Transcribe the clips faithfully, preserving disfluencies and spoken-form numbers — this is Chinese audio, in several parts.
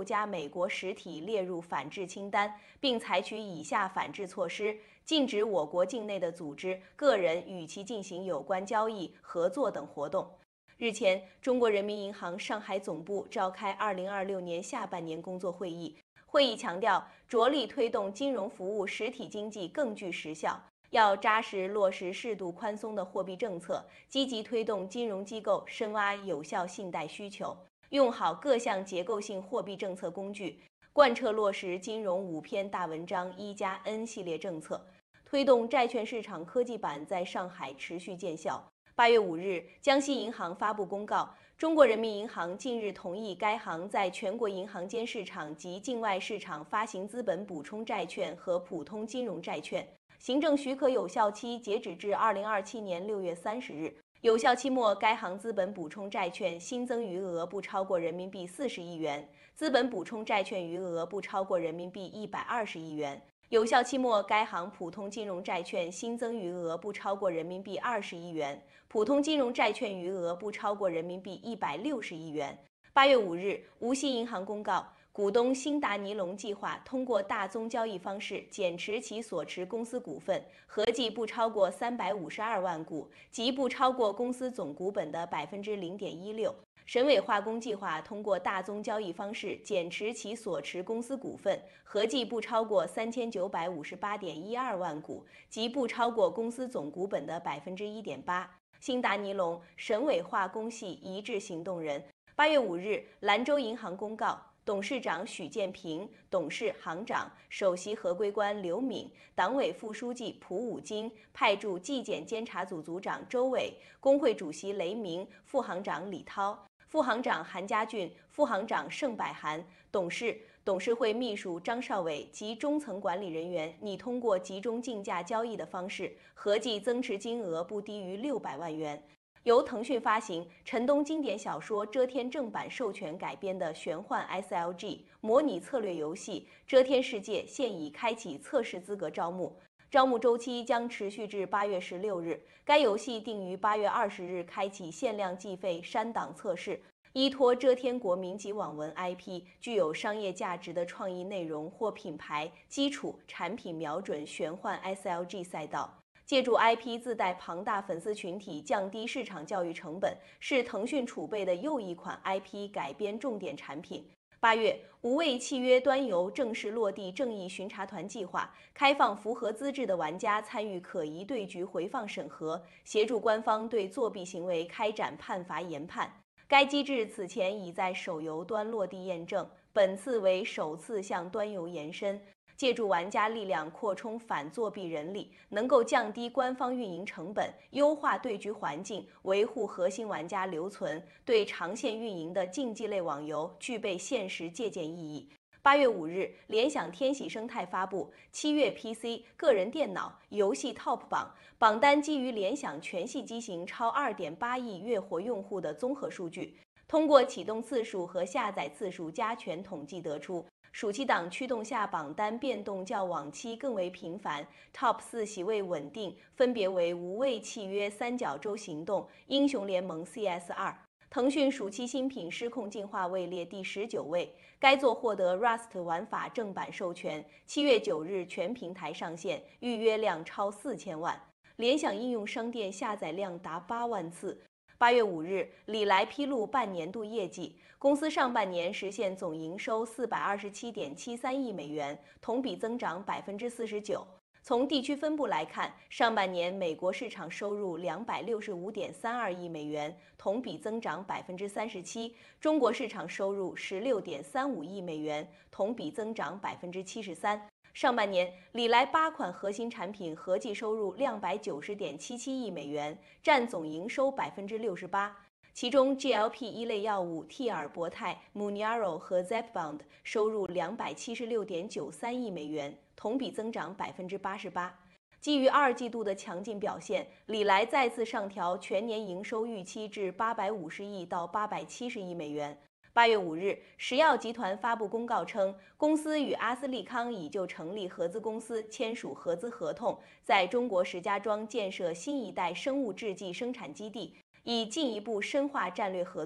家美国实体列入反制清单，并采取以下反制措施：禁止我国境内的组织、个人与其进行有关交易、合作等活动。日前，中国人民银行上海总部召开二零二六年下半年工作会议。会议强调，着力推动金融服务实体经济更具实效，要扎实落实适度宽松的货币政策，积极推动金融机构深挖有效信贷需求，用好各项结构性货币政策工具，贯彻落实金融五篇大文章一加 N 系列政策，推动债券市场科技板在上海持续见效。八月五日，江西银行发布公告，中国人民银行近日同意该行在全国银行间市场及境外市场发行资本补充债券和普通金融债券，行政许可有效期截止至二零二七年六月三十日。有效期末，该行资本补充债券新增余额不超过人民币四十亿元，资本补充债券余额不超过人民币一百二十亿元。有效期末，该行普通金融债券新增余额不超过人民币二十亿元，普通金融债券余额不超过人民币一百六十亿元。八月五日，无锡银行公告，股东新达尼龙计划通过大宗交易方式减持其所持公司股份，合计不超过三百五十二万股，即不超过公司总股本的百分之零点一六。沈伟化工计划通过大宗交易方式减持其所持公司股份，合计不超过三千九百五十八点一二万股，即不超过公司总股本的百分之一点八。新达尼龙、沈伟化工系一致行动人。八月五日，兰州银行公告，董事长许建平、董事行长、首席合规官刘敏、党委副书记蒲武金派驻纪检监察组组长周伟、工会主席雷鸣、副行长李涛、副行长韩家俊、副行长盛百涵、董事、董事会秘书张少伟及中层管理人员拟通过集中竞价交易的方式，合计增持金额不低于六百万元。由腾讯发行、陈东经典小说《遮天》正版授权改编的玄幻 S L G 模拟策略游戏《遮天世界》现已开启测试资格招募，招募周期将持续至八月十六日。该游戏定于八月二十日开启限量计费删档测试。依托遮天国民级网文 I P， 具有商业价值的创意内容或品牌基础产品瞄准玄幻 S L G 赛道。借助 I P 自带庞大粉丝群体，降低市场教育成本，是腾讯储备的又一款 I P 改编重点产品。八月，无畏契约端游正式落地正义巡查团计划，开放符合资质的玩家参与可疑对局回放审核，协助官方对作弊行为开展判罚研判。该机制此前已在手游端落地验证，本次为首次向端游延伸。借助玩家力量扩充反作弊人力，能够降低官方运营成本，优化对局环境，维护核心玩家留存，对长线运营的竞技类网游具备现实借鉴意义。八月五日，联想天喜生态发布七月 P C、个人电脑游戏 Top 榜，榜单基于联想全系机型超 二点八亿月活用户的综合数据，通过启动次数和下载次数加权统计得出。暑期档驱动下，榜单变动较往期更为频繁 ，Top 四席位稳定，分别为无畏契约、三角洲行动、英雄联盟 C S 二。腾讯暑期新品失控进化位列第十九位，该作获得 Rust 玩法正版授权，七月九日全平台上线，预约量超四千万，联想应用商店下载量达八万次。八月五日，李来披露半年度业绩，公司上半年实现总营收四百二十七点七三亿美元，同比增长百分之四十九。从地区分布来看，上半年美国市场收入两百六十五点三二亿美元，同比增长百分之三十七；中国市场收入十六点三五亿美元，同比增长百分之七十三。上半年，李来八款核心产品合计收入两百九十点七七亿美元，占总营收百分之六十八。其中 G L P 一类药物替尔博泰、Mounjaro 和 Zepbound 收入两百七十六点九三亿美元，同比增长百分之八十八。基于二季度的强劲表现，李来再次上调全年营收预期至八百五十亿到八百七十亿美元。八月五日，石药集团发布公告称，公司与阿斯利康已就成立合资公司签署合资合同，在中国石家庄建设新一代生物制剂生产基地，以进一步深化战略合作。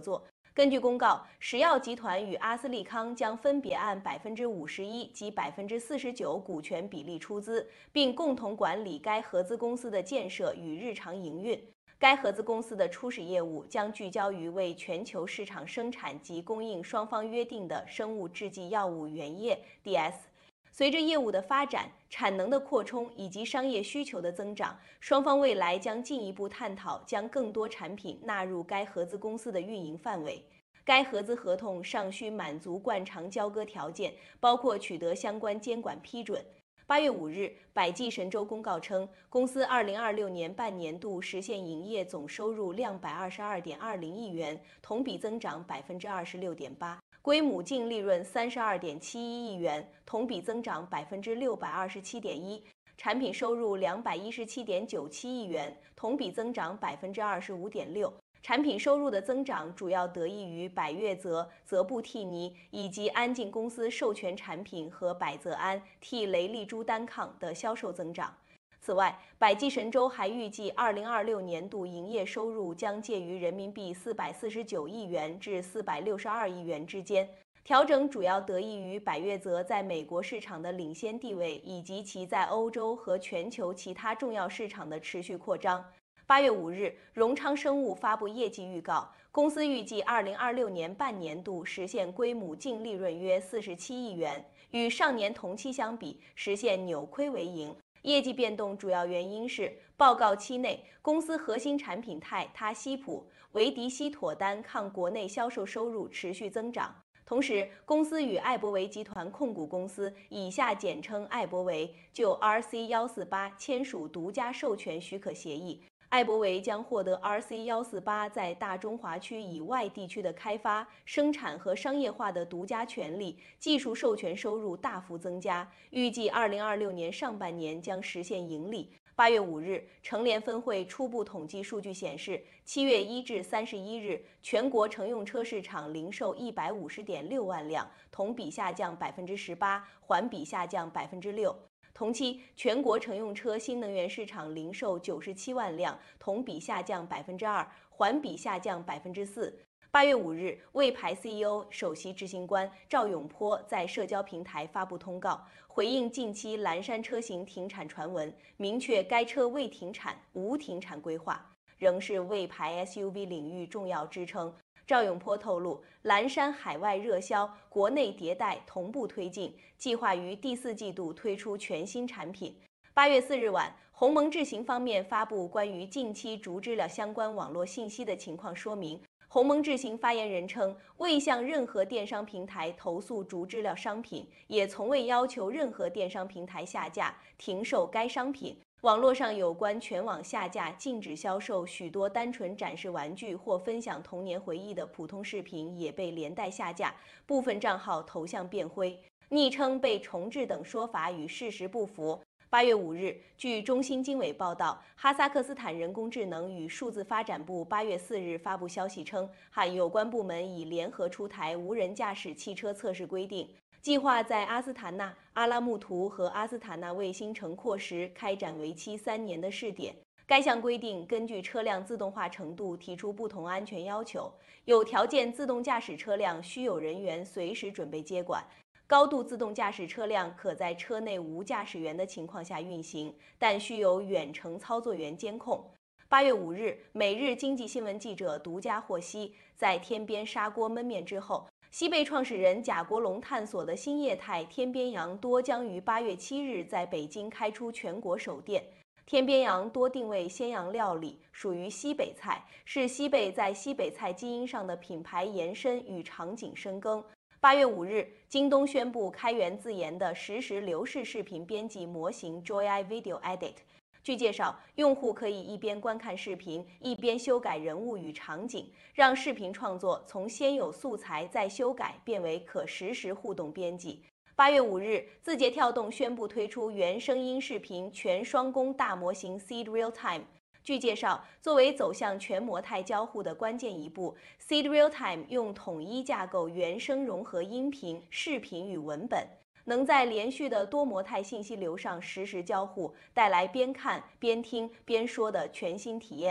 根据公告，石药集团与阿斯利康将分别按百分之五十一及百分之四十九股权比例出资，并共同管理该合资公司的建设与日常营运。该合资公司的初始业务将聚焦于为全球市场生产及供应双方约定的生物制剂药物原液 D S。随着业务的发展、产能的扩充以及商业需求的增长，双方未来将进一步探讨将更多产品纳入该合资公司的运营范围。该合资合同尚需满足惯常交割条件，包括取得相关监管批准。八月五日，百济神州公告称，公司二零二六年半年度实现营业总收入两百二十二点二零亿元，同比增长百分之二十六点八。归母净利润三十二点七一亿元，同比增长百分之六百二十七点一；产品收入两百一十七点九七亿元，同比增长百分之二十五点六。产品收入的增长主要得益于百悦泽、泽布替尼以及安进公司授权产品和百泽安替雷利珠单抗的销售增长。此外，百济神州还预计，二零二六年度营业收入将介于人民币四百四十九亿元至四百六十二亿元之间。调整主要得益于百悦泽在美国市场的领先地位，以及其在欧洲和全球其他重要市场的持续扩张。八月五日，荣昌生物发布业绩预告，公司预计二零二六年半年度实现归母净利润约四十七亿元，与上年同期相比，实现扭亏为盈。业绩变动主要原因是，报告期内，公司核心产品泰他西普、维迪西妥单抗国内销售收入持续增长。同时，公司与艾伯维集团控股公司（以下简称艾伯维）就 R C 一四八签署独家授权许可协议。艾伯维将获得 R C 一四八在大中华区以外地区的开发、生产和商业化的独家权利，技术授权收入大幅增加，预计二零二六年上半年将实现盈利。八月五日，成联分会初步统计数据显示，七月一至三十一日，全国乘用车市场零售一百五十点六万辆，同比下降百分之十八，环比下降百分之六。同期，全国乘用车新能源市场零售九十七万辆，同比下降百分之二，环比下降百分之四。八月五日，魏牌 C E O 首席执行官赵永波在社交平台发布通告，回应近期蓝山车型停产传闻，明确该车未停产，无停产规划，仍是魏牌 S U V 领域重要支撑。赵永波透露，蓝山海外热销，国内迭代同步推进，计划于第四季度推出全新产品。八月四日晚，鸿蒙智行方面发布关于近期竹知了相关网络信息的情况说明。鸿蒙智行发言人称，未向任何电商平台投诉竹知了商品，也从未要求任何电商平台下架、停售该商品。网络上有关全网下架、禁止销售许多单纯展示玩具或分享童年回忆的普通视频也被连带下架，部分账号头像变灰、昵称被重置等说法与事实不符。八月五日，据中新经纬报道，哈萨克斯坦人工智能与数字发展部八月四日发布消息称，哈有关部门已联合出台无人驾驶汽车测试规定，计划在阿斯塔纳、阿拉木图和阿斯塔纳卫星城廓时开展为期三年的试点。该项规定根据车辆自动化程度提出不同安全要求，有条件自动驾驶车辆需有人员随时准备接管。高度自动驾驶车辆可在车内无驾驶员的情况下运行，但需有远程操作员监控。八月五日，每日经济新闻记者独家获悉，在天边砂锅焖面之后，西贝创始人贾国龙探索的新业态天边羊多将于八月七日在北京开出全国首店。天边羊多定位鲜羊料理，属于西北菜，是西贝在西北菜基因上的品牌延伸与场景深耕。八月五日，京东宣布开源自研的实时流式视频编辑模型 Joy Video Edit。据介绍，用户可以一边观看视频，一边修改人物与场景，让视频创作从先有素材再修改变为可实时互动编辑。八月五日，字节跳动宣布推出原声音视频全双工大模型 Seed Real Time。据介绍，作为走向全模态交互的关键一步 ，Seed Real Time 用统一架构原生融合音频、视频与文本，能在连续的多模态信息流上实时交互，带来边看边听边说的全新体验。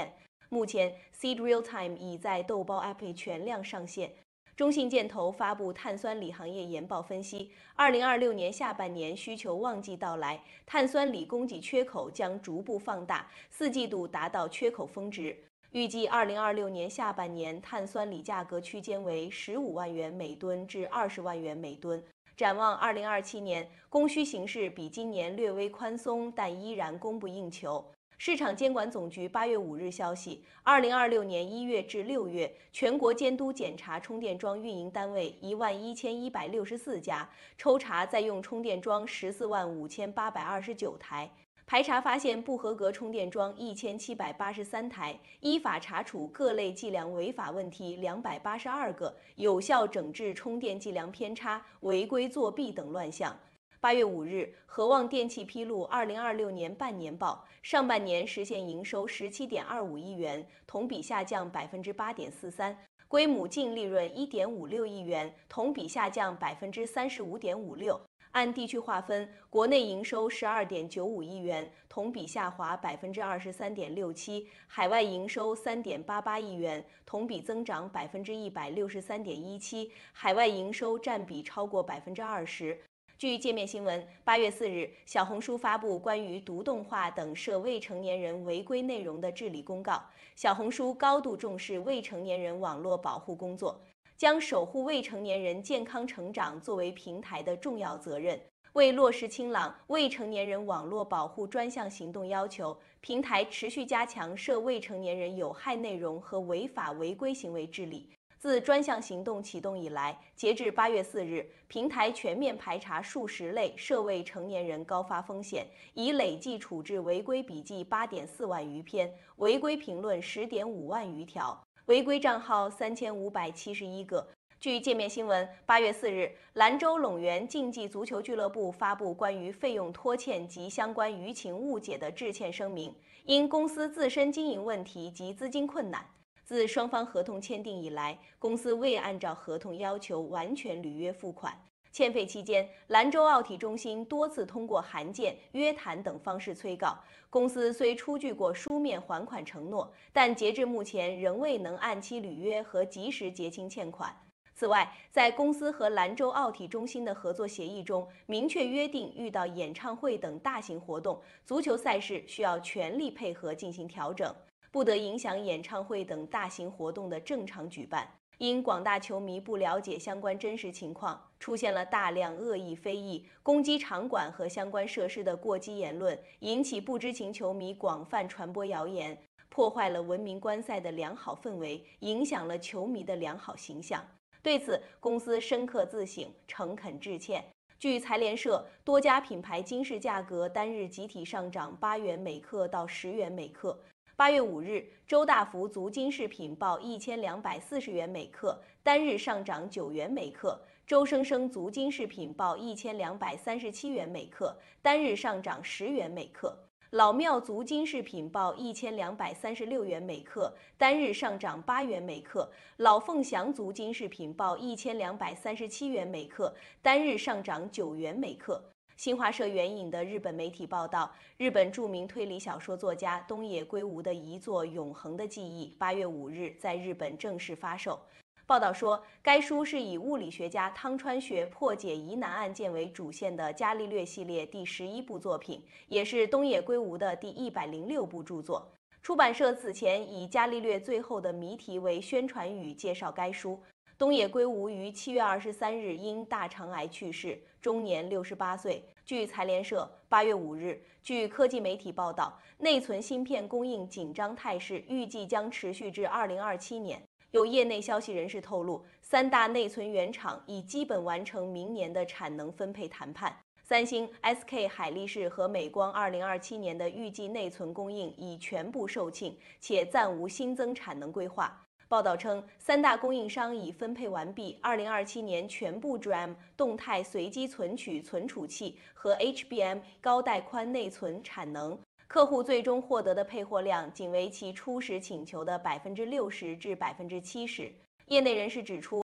目前 Seed Realtime 已在豆包 App 全量上线。中信建投发布碳酸锂行业研报分析，二零二六年下半年需求旺季到来，碳酸锂供给缺口将逐步放大，四季度达到缺口峰值。预计二零二六年下半年碳酸锂价格区间为十五万元每吨至二十万元每吨。展望二零二七年，供需形势比今年略微宽松，但依然供不应求。市场监管总局八月五日消息，二零二六年一月至六月，全国监督检查充电桩运营单位一万一千一百六十四家，抽查在用充电桩十四万五千八百二十九台，排查发现不合格充电桩一千七百八十三台，依法查处各类计量违法问题两百八十二个，有效整治充电计量偏差、违规作弊等乱象。八月五日，和旺电气披露二零二六年半年报，上半年实现营收十七点二五亿元，同比下降百分之八点四三，归母净利润一点五六亿元，同比下降百分之三十五点五六。按地区划分，国内营收十二点九五亿元，同比下滑百分之二十三点六七；海外营收三点八八亿元，同比增长百分之一百六十三点一七，海外营收占比超过百分之二十。据界面新闻，八月四日，小红书发布关于毒动画等涉未成年人违规内容的治理公告。小红书高度重视未成年人网络保护工作，将守护未成年人健康成长作为平台的重要责任。为落实清朗未成年人网络保护专项行动要求，平台持续加强涉未成年人有害内容和违法违规行为治理。自专项行动启动以来，截至八月四日，平台全面排查数十类涉未成年人高发风险，已累计处置违规笔记八点四万余篇，违规评论十点五万余条，违规账号三千五百七十一个。据界面新闻，八月四日，兰州陇源竞技足球俱乐部发布关于费用拖欠及相关舆情误解的致歉声明，因公司自身经营问题及资金困难。自双方合同签订以来，公司未按照合同要求完全履约付款。欠费期间，兰州奥体中心多次通过函件、约谈等方式催告。公司虽出具过书面还款承诺，但截至目前仍未能按期履约和及时结清欠款。此外，在公司和兰州奥体中心的合作协议中，明确约定遇到演唱会等大型活动，足球赛事需要全力配合进行调整，不得影响演唱会等大型活动的正常举办。因广大球迷不了解相关真实情况，出现了大量恶意非议、攻击场馆和相关设施的过激言论，引起不知情球迷广泛传播谣言，破坏了文明观赛的良好氛围，影响了球迷的良好形象。对此，公司深刻自省，诚恳致歉。据财联社，多家品牌金饰价格单日集体上涨八元每克到十元每克。八月五日，周大福足金饰品报一千两百四十元每克，单日上涨九元每克；周生生足金饰品报一千两百三十七元每克，单日上涨十元每克；老庙足金饰品报一千两百三十六元每克，单日上涨八元每克；老凤祥足金饰品报一千两百三十七元每克，单日上涨九元每克。新华社援引的日本媒体报道，日本著名推理小说作家东野圭吾的遗作《永恒的记忆》八月五日在日本正式发售。报道说，该书是以物理学家汤川学破解疑难案件为主线的伽利略系列第十一部作品，也是东野圭吾的第一百零六部著作。出版社此前以伽利略最后的谜题为宣传语介绍该书。东野圭吾于七月二十三日因大肠癌去世，终年六十八岁。据财联社，八月五日，据科技媒体报道，内存芯片供应紧张态势预计将持续至二零二七年。有业内消息人士透露，三大内存原厂已基本完成明年的产能分配谈判。三星、S K 海力士和美光二零二七年的预计内存供应已全部售罄，且暂无新增产能规划。报道称，三大供应商已分配完毕二零二七年全部 D R A M 动态随机存取存储器和 H B M 高带宽内存产能，客户最终获得的配货量仅为其初始请求的百分之六十至百分之七十。业内人士指出，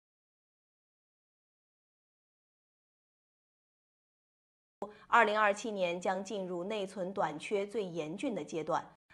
二零二七年将进入内存短缺最严峻的阶段。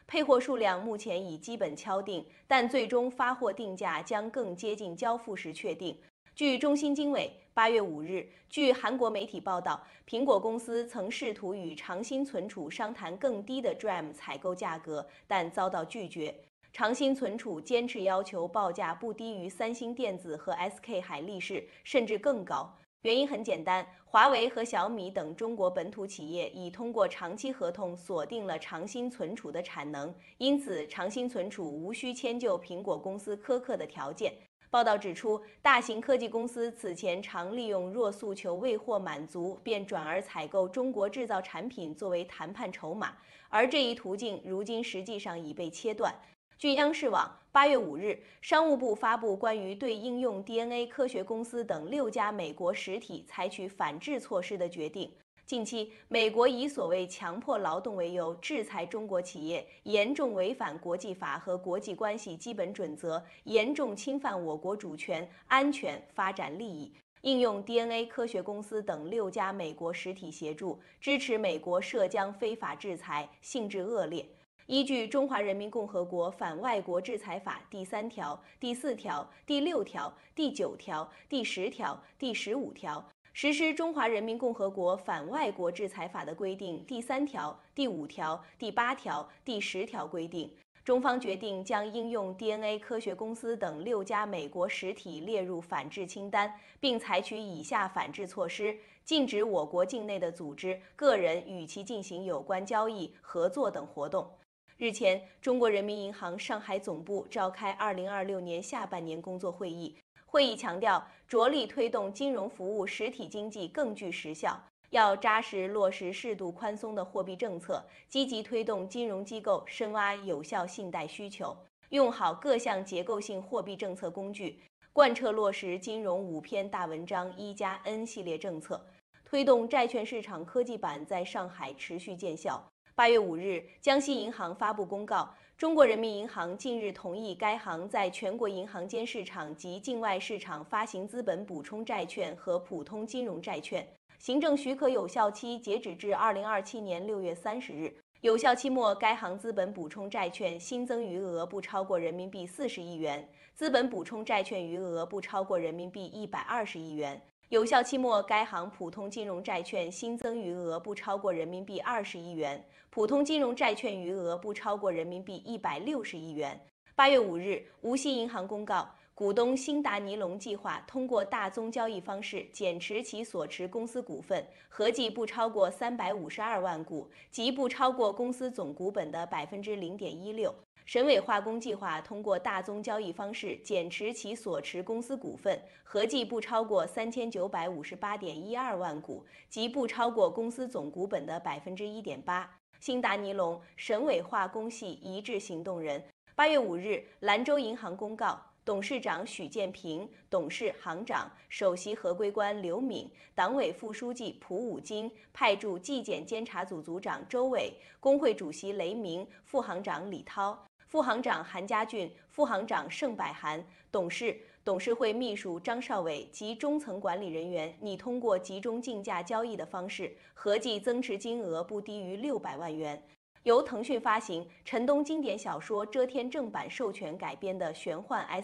配货数量目前已基本敲定，但最终发货定价将更接近交付时确定。据中新经纬八月五日，据韩国媒体报道，苹果公司曾试图与长鑫存储商谈更低的 D R A M 采购价格，但遭到拒绝。长鑫存储坚持要求报价不低于三星电子和 S K 海力士，甚至更高。原因很简单，华为和小米等中国本土企业已通过长期合同锁定了长鑫存储的产能，因此长鑫存储无需迁就苹果公司苛刻的条件。报道指出，大型科技公司此前常利用若诉求未获满足，便转而采购中国制造产品作为谈判筹码，而这一途径如今实际上已被切断。据央视网八月五日，商务部发布关于对应用 D N A 科学公司等六家美国实体采取反制措施的决定。近期，美国以所谓强迫劳动为由制裁中国企业，严重违反国际法和国际关系基本准则，严重侵犯我国主权、安全、发展利益。应用 D N A 科学公司等六家美国实体协助支持美国涉疆非法制裁，性质恶劣。依据《中华人民共和国反外国制裁法》第三条、第四条、第六条、第九条、第十条、第十五条，实施《中华人民共和国反外国制裁法》的规定第三条、第五条、第八条、第十条规定，中方决定将应用 D N A 科学公司等六家美国实体列入反制清单，并采取以下反制措施：禁止我国境内的组织、个人与其进行有关交易、合作等活动。日前，中国人民银行上海总部召开二零二六年下半年工作会议。会议强调，着力推动金融服务实体经济更具实效，要扎实落实适度宽松的货币政策，积极推动金融机构深挖有效信贷需求，用好各项结构性货币政策工具，贯彻落实金融五篇大文章一加 N 系列政策，推动债券市场科技板在上海持续见效。八月五日，江西银行发布公告，中国人民银行近日同意该行在全国银行间市场及境外市场发行资本补充债券和普通金融债券，行政许可有效期截止至二零二七年六月三十日。有效期末，该行资本补充债券新增余额不超过人民币四十亿元，资本补充债券余额不超过人民币一百二十亿元。有效期末，该行普通金融债券新增余额不超过人民币二十亿元，普通金融债券余额不超过人民币一百六十亿元。八月五日，无锡银行公告，股东新达尼龙计划通过大宗交易方式减持其所持公司股份，合计不超过三百五十二万股，即不超过公司总股本的百分之零点一六。沈伟化工计划通过大宗交易方式减持其所持公司股份，合计不超过三千九百五十八点一二万股，即不超过公司总股本的百分之一点八。新达尼龙、沈伟化工系一致行动人。八月五日，兰州银行公告，董事长许建平、董事、行长、首席合规官刘敏、党委副书记蒲武金派驻纪检监察组组长周伟、工会主席雷鸣、副行长李涛。副行长韩家俊、副行长盛百涵、董事、董事会秘书张少伟及中层管理人员拟通过集中竞价交易的方式，合计增持金额不低于六百万元。由腾讯发行、陈东经典小说《遮天》正版授权改编的玄幻 S